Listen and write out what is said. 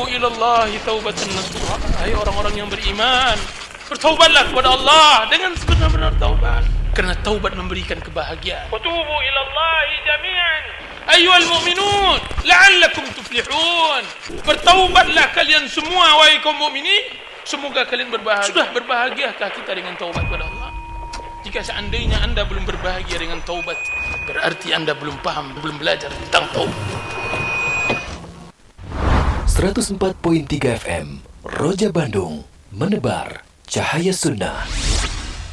ilallahi taubatan nasuha. Hai orang-orang yang beriman, bertaubatlah kepada Allah dengan sebenar-benar taubat, kerana taubat memberikan kebahagiaan. Wa tubu ilallahi jami'an ayyuhal mu'minun la'allakum tuflihun. Bertaubatlah kalian semua wahai kaum mukminin, semoga kalian berbahagia. Sudah berbahagiakah kita dengan taubat kepada Allah? Jika seandainya anda belum berbahagia dengan taubat, berarti anda belum paham, belum belajar tentang taubat. 104.3 FM Roja Bandung, menebar cahaya sunnah.